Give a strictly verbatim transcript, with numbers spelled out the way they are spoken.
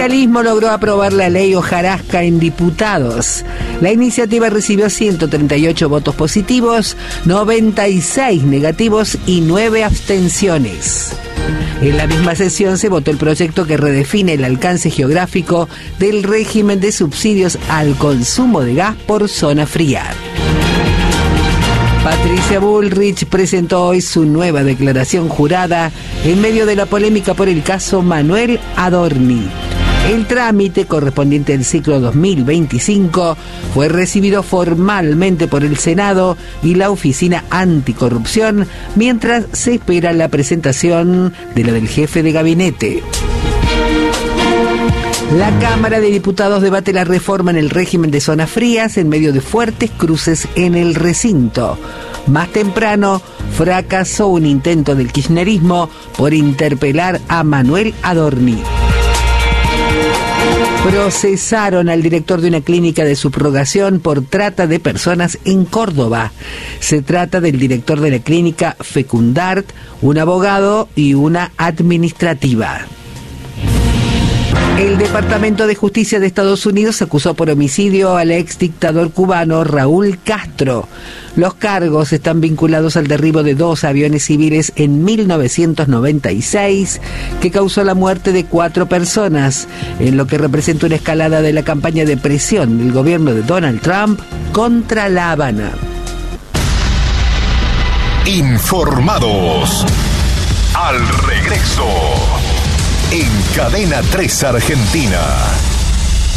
oficialismo logró aprobar la ley hojarasca en diputados. La iniciativa recibió ciento treinta y ocho votos positivos, noventa y seis negativos y nueve abstenciones. En la misma sesión se votó el proyecto que redefine el alcance geográfico del régimen de subsidios al consumo de gas por zona fría. Patricia Bullrich presentó hoy su nueva declaración jurada en medio de la polémica por el caso Manuel Adorni. El trámite correspondiente al ciclo dos mil veinticinco fue recibido formalmente por el Senado y la Oficina Anticorrupción, mientras se espera la presentación de la del jefe de gabinete. La Cámara de Diputados debate la reforma en el régimen de zonas frías en medio de fuertes cruces en el recinto. Más temprano, fracasó un intento del kirchnerismo por interpelar a Manuel Adorni. Procesaron al director de una clínica de subrogación por trata de personas en Córdoba. Se trata del director de la clínica Fecundart, un abogado y una administrativa. El Departamento de Justicia de Estados Unidos acusó por homicidio al ex dictador cubano Raúl Castro. Los cargos están vinculados al derribo de dos aviones civiles en mil novecientos noventa y seis, que causó la muerte de cuatro personas, en lo que representa una escalada de la campaña de presión del gobierno de Donald Trump contra La Habana. Informados. Al regreso. En Cadena tres Argentina.